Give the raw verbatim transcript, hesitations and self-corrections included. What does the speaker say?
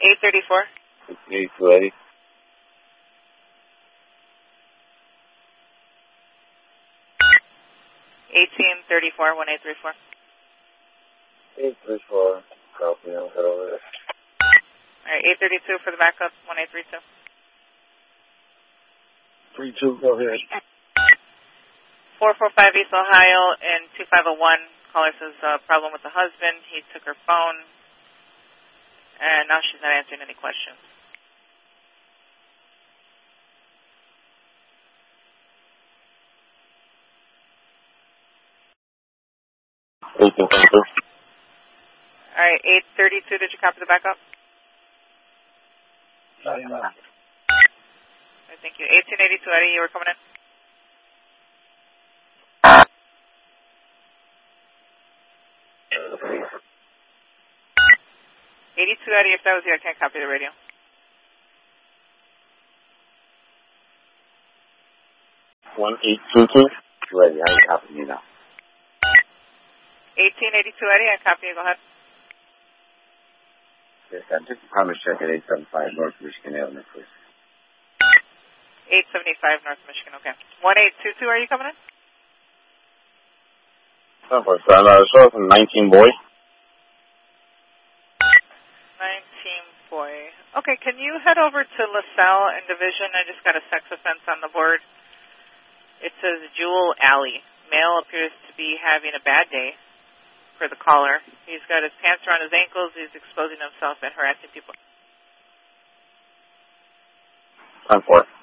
eight thirty-four. eighty-two Eddie. eighteen thirty-four, one eight three four. eight three four, copy, I'll head over there. Alright, eight thirty-two for the backup, one eight three two. three two, go ahead. four four five East Ohio and two five zero one. Caller says uh, problem with the husband. He took her phone, and now she's not answering any questions. eighteen thirty-two. Alright, eight thirty-two, did you copy the backup? Alright, thank you. eighteen eighty-two, Eddie, you were coming in? eighty-two, Eddie, if that was you, I can't copy the radio. one eight two two. Ready, I copy you now. eighteen eighty-two, Eddie, I copy you, go ahead. Yes, I'm just promise check at eight seventy-five North Michigan Avenue, please. eight seventy-five North Michigan, okay. one eight two two, are you coming in? ten four seven, uh, show us nineteen boy. nineteen boy. Okay, can you head over to LaSalle and Division? I just got a sex offense on the board. It says Jewel Alley. Male appears to be having a bad day for the caller. He's got his pants around his ankles. He's exposing himself and harassing people. ten four.